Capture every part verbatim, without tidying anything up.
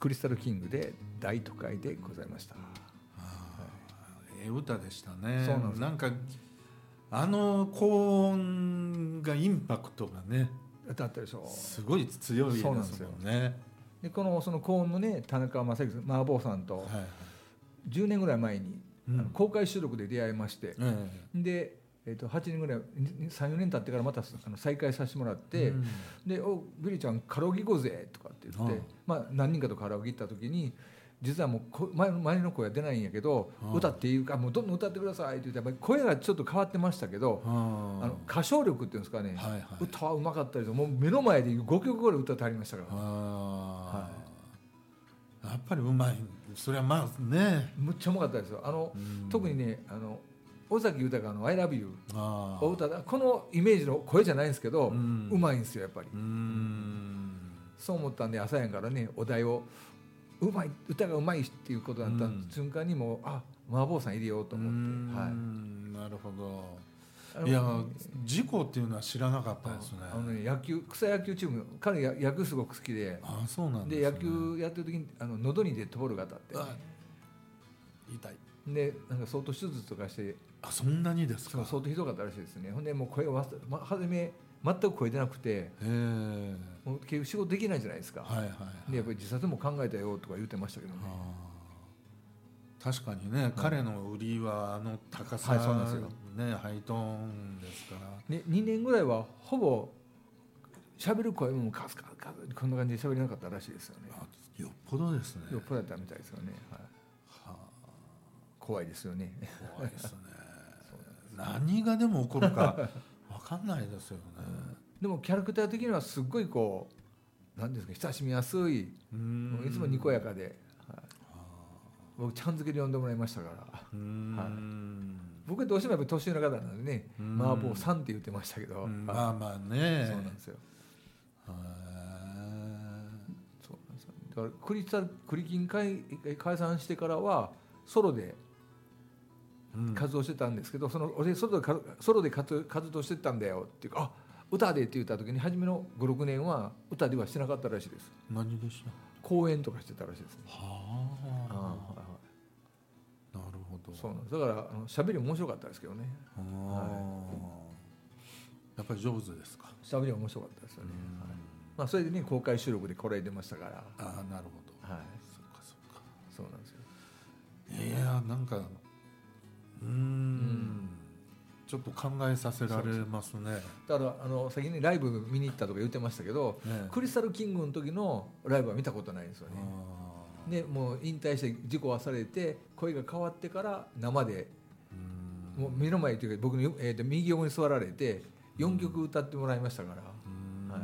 クリスタルキングで大都会でございました。 ええ歌でしたね。 そうなんです。 なんかあの高音がインパクトがねだったでしょう。 すごい強いですもんね。 でこのその高音のね田中正幸マーボーさんと、はいはい、じゅうねんぐらい前に、うん、あの公開収録で出会いまして、うん、で、えー、とはちねんぐらい さん,よ 年経ってからまたあの再会させてもらって、うん、でおビリーちゃんカラオケ行こうぜとかって言って、うんまあ、何人かとカラオケ行った時に実はもう前の前の声は出ないんやけど、うん、歌っていうかもうどんどん歌ってくださいって言って声がちょっと変わってましたけど、うん、あの歌唱力っていうんですかね、はいはい、歌はうまかったです。もう目の前でごきょくぐらい歌ってありましたから、 はい、やっぱりうまい。それはまあねむっちゃうまかったですよ。あの、うん、特にねあの尾崎豊の I love you を歌ったこのイメージの声じゃないんですけど、うん、うまいんですよやっぱり。うん、そう思ったんで朝やんからねお題をうまい歌がうまいっていうことだった瞬間にもう、うん、あ麻婆さん入れようと思って、はい、 なるほど。いや事故っていうのは知らなかったですね。 あのね野球草野球チーム彼野球すごく好きで、 あそうなんですね、 で野球やってる時にあの喉にデッドボールが当たって、ね、 痛いでなんか相当手術とかして、 あそんなにですか。 相当ひどかったらしいですね。ほんでもう声をま初め全く声出なくて、もう結局仕事できないじゃないですか、はいはいはい、でやっぱり自殺も考えたよとか言ってましたけどね。 確かにね、はい、彼の売りはあの高さ、はい、そうなんですよね、ハイトーンですから、 ね、にねんぐらいはほぼ喋る声もカスカスカスこんな感じで喋れなかったらしいですよね。 あよっぽどですね。 よっぽどだったみたいですよね、はいはあ、怖いですよね。 怖いですね何がでも起こるか分かんないですよね、 うん、でもキャラクター的にはすっごいこう何ですか親しみやすい、いつもにこやかで、はい、僕ちゃん付けで呼んでもらいましたから、はい、僕はどうしてもやっぱり年上の方なのでね麻婆さんって言ってましたけど、はい、 まあまあねそうなんですよ。そうなんですよ。だからクリスタルクリキン 解, 解散してからはソロで活動してたんですけど、うん、その俺ソロでソロで活動してたんだよっていうか、あ歌でって言った時に初めのごろくねんは歌ではしてなかったらしいです。 何でした？ 公演とかしてたらしいですね。 はあ、はあ、なるほど。 そうなんです。だからあの喋り面白かったですけどね。あ、 はい、やっぱり上手ですか？ 喋り面白かったですよね、はい、まあ、それでね公開収録でこれ出ましたから。 ああなるほど、 はい、 そっかそっか、 そうなんですよ。 いやなんかうーん、うんちょっと考えさせられますね。 だからあの先にライブ見に行ったとか言ってましたけど、ね、クリスタルキングの時のライブは見たことないんですよね。でもう引退して事故はされて声が変わってから生でもう目の前というか僕の、えー、と右横に座られてよんきょく歌ってもらいましたから、はい、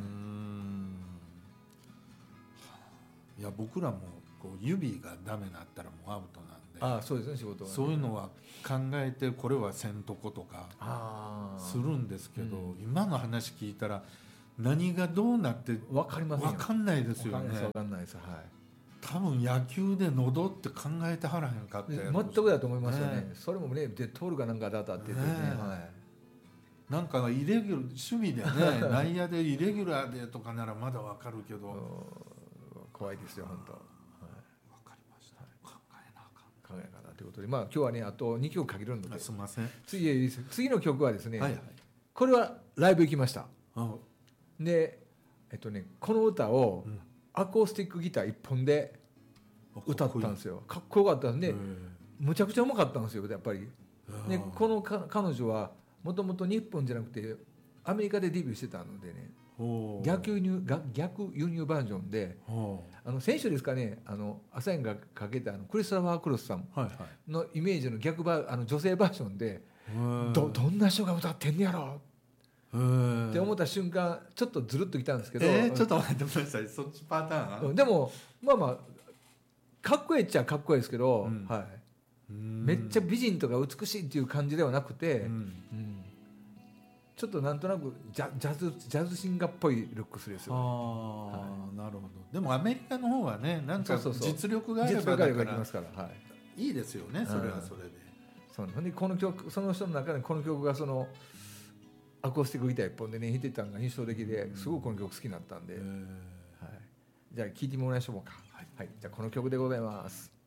いや僕らもこう指がダメになったらもうアウトなんで。 ああそうですね、仕事はね、 そういうのは考えてこれはせんとことかするんですけど、うん、今の話聞いたら何がどうなって分かりませんよ。 分かんないですよね。 分かんないです、はい、 多分野球で喉って考えてはらへんかって全くだと思いますよね、ね、それもねデッドボールかなんかだったって言ってね、ね、はい、 なんかイレギュラー趣味でね内野でイレギュラーでとかならまだ分かるけど怖いですよ本当。考え方ということで、まあ、今日はねあとにきょく限るので、 すみません、 次次の曲はですね、 はいはい、 これはライブ行きました。で、えっとね、この歌をアコースティックギターいっぽんで歌ったんですよ。かっこよかったんでむちゃくちゃうまかったんですよやっぱり。でこのか彼女はもともと日本じゃなくてアメリカでデビューしてたのでね、逆輸入逆輸入バージョンで、あの先週ですかね、あのアサインがかけたあのクリストファー・クロスさんのイメージの逆バーあの女性バージョンで ど, どんな人が歌ってんねやろって思った瞬間ちょっとずるっときたんですけど、 えー、ちょっと待ってください、そっちパターンでもまあまあかっこいいっちゃかっこいいですけど、うんはい、めっちゃ美人とか美しいっていう感じではなくて、うんうんちょっとなんとなくジ ャ, ジ, ャズジャズシンガーっぽいルックスですよ、ね、 あ、はい、なるほど。でもアメリカの方はねなんか実力があればだからいいですよね、それはそれで。 そうでこの曲その人の中でこの曲がそのアコースティックギター一本でね弾いてたのが印象的ですごくこの曲好きになったんで、はい、じゃあ聴いてもらいましょうか。はいはい、じゃあこの曲でございます。